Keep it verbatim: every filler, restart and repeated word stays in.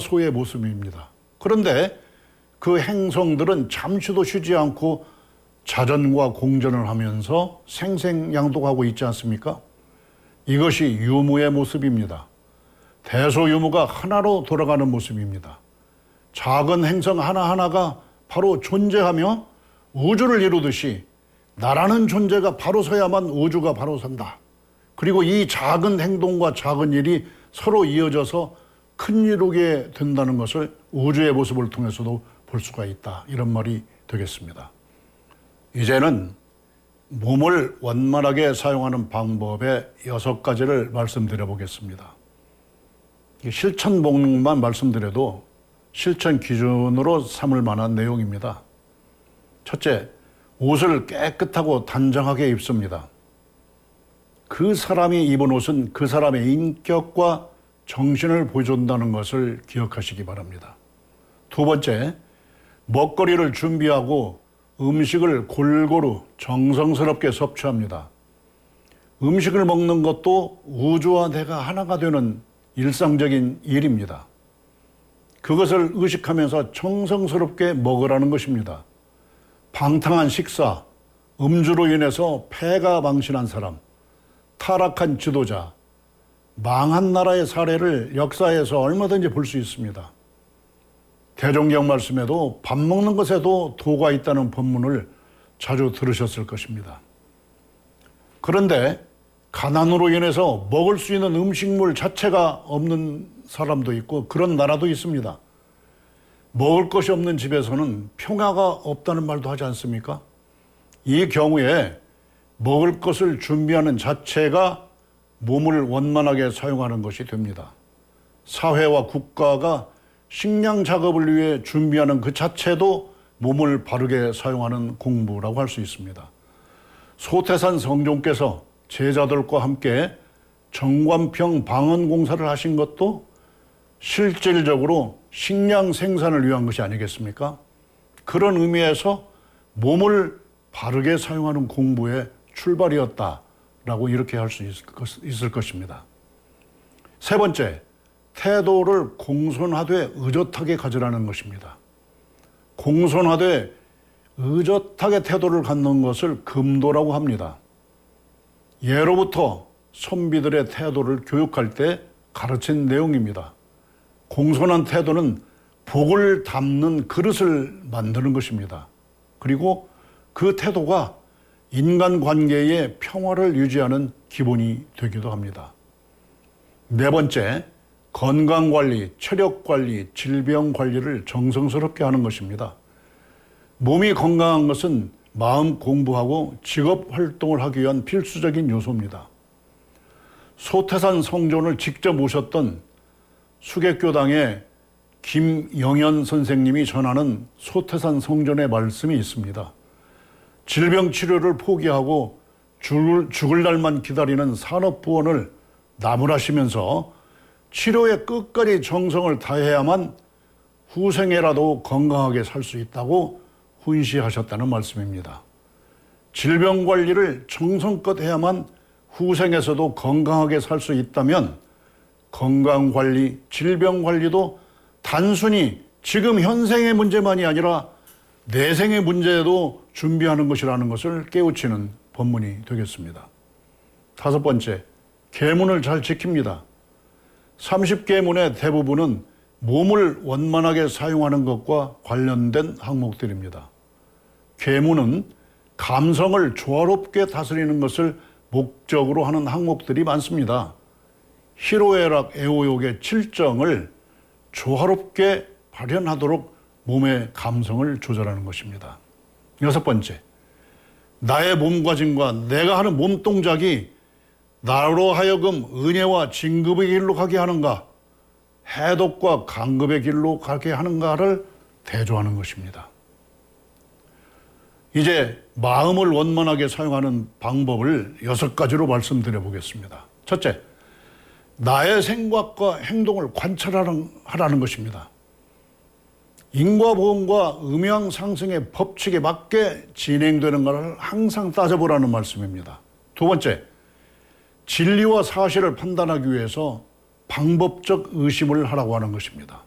소의 모습입니다. 그런데 그 행성들은 잠시도 쉬지 않고 자전과 공전을 하면서 생생양독하고 있지 않습니까? 이것이 유무의 모습입니다. 대소유무가 하나로 돌아가는 모습입니다. 작은 행성 하나하나가 바로 존재하며 우주를 이루듯이 나라는 존재가 바로 서야만 우주가 바로 선다. 그리고 이 작은 행동과 작은 일이 서로 이어져서 큰 이루게 된다는 것을 우주의 모습을 통해서도 볼 수가 있다. 이런 말이 되겠습니다. 이제는 몸을 원만하게 사용하는 방법의 여섯 가지를 말씀드려 보겠습니다. 실천 목록만 말씀드려도 실천 기준으로 삼을 만한 내용입니다. 첫째, 옷을 깨끗하고 단정하게 입습니다. 그 사람이 입은 옷은 그 사람의 인격과 정신을 보여준다는 것을 기억하시기 바랍니다. 두 번째, 먹거리를 준비하고 음식을 골고루 정성스럽게 섭취합니다. 음식을 먹는 것도 우주와 내가 하나가 되는 일상적인 일입니다. 그것을 의식하면서 정성스럽게 먹으라는 것입니다. 방탕한 식사, 음주로 인해서 폐가 망신한 사람, 타락한 지도자, 망한 나라의 사례를 역사에서 얼마든지 볼 수 있습니다. 대종경 말씀에도 밥 먹는 것에도 도가 있다는 본문을 자주 들으셨을 것입니다. 그런데 가난으로 인해서 먹을 수 있는 음식물 자체가 없는 사람도 있고 그런 나라도 있습니다. 먹을 것이 없는 집에서는 평화가 없다는 말도 하지 않습니까? 이 경우에 먹을 것을 준비하는 자체가 몸을 원만하게 사용하는 것이 됩니다. 사회와 국가가 식량 작업을 위해 준비하는 그 자체도 몸을 바르게 사용하는 공부라고 할 수 있습니다. 소태산 성종께서 제자들과 함께 정관평 방언 공사를 하신 것도 실질적으로 식량 생산을 위한 것이 아니겠습니까? 그런 의미에서 몸을 바르게 사용하는 공부의 출발이었다라고 이렇게 할 수 있을 것입니다. 세 번째, 태도를 공손하되 의젓하게 가지라는 것입니다. 공손하되 의젓하게 태도를 갖는 것을 금도라고 합니다. 예로부터 선비들의 태도를 교육할 때 가르친 내용입니다. 공손한 태도는 복을 담는 그릇을 만드는 것입니다. 그리고 그 태도가 인간관계의 평화를 유지하는 기본이 되기도 합니다. 네 번째, 건강관리, 체력관리, 질병관리를 정성스럽게 하는 것입니다. 몸이 건강한 것은 마음 공부하고 직업활동을 하기 위한 필수적인 요소입니다. 소태산 성존을 직접 모셨던 수계교당의 김영현 선생님이 전하는 소태산 성존의 말씀이 있습니다. 질병치료를 포기하고 죽을, 죽을 날만 기다리는 산업부원을 나무라시면서 치료에 끝까지 정성을 다해야만 후생에라도 건강하게 살 수 있다고 훈시하셨다는 말씀입니다. 질병관리를 정성껏 해야만 후생에서도 건강하게 살 수 있다면 건강관리, 질병관리도 단순히 지금 현생의 문제만이 아니라 내생의 문제에도 준비하는 것이라는 것을 깨우치는 본문이 되겠습니다. 다섯 번째, 계문을 잘 지킵니다. 삼십 계문의 대부분은 몸을 원만하게 사용하는 것과 관련된 항목들입니다. 계문은 감성을 조화롭게 다스리는 것을 목적으로 하는 항목들이 많습니다. 희로애락 애호욕의 칠정을 조화롭게 발현하도록 몸의 감성을 조절하는 것입니다. 여섯 번째, 나의 몸가짐과 내가 하는 몸동작이 나로 하여금 은혜와 진급의 길로 가게 하는가, 해독과 강급의 길로 가게 하는가를 대조하는 것입니다. 이제 마음을 원만하게 사용하는 방법을 여섯 가지로 말씀드려 보겠습니다. 첫째, 나의 생각과 행동을 관찰하라는 것입니다. 인과보험과 음양상승의 법칙에 맞게 진행되는 것을 항상 따져보라는 말씀입니다. 두 번째, 진리와 사실을 판단하기 위해서 방법적 의심을 하라고 하는 것입니다.